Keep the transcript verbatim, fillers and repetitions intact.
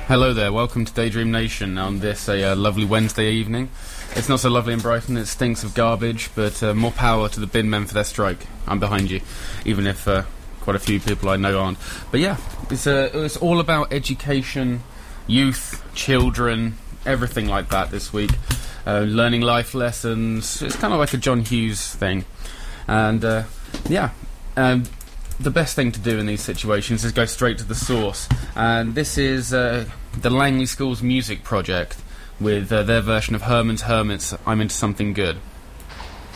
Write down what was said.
Hello there, welcome to Daydream Nation on this a uh, lovely Wednesday evening. It's not so lovely in Brighton, it stinks of garbage, but uh, more power to the bin men for their strike. I'm behind you, even if uh, quite a few people I know aren't. But yeah, it's, uh, it's all about education, youth, children, everything like that this week. Uh, learning life lessons, it's kind of like a John Hughes thing. And uh, yeah, um, the best thing to do in these situations is go straight to the source. And this is uh, the Langley School's music project with uh, their version of Herman's Hermits, I'm Into Something Good.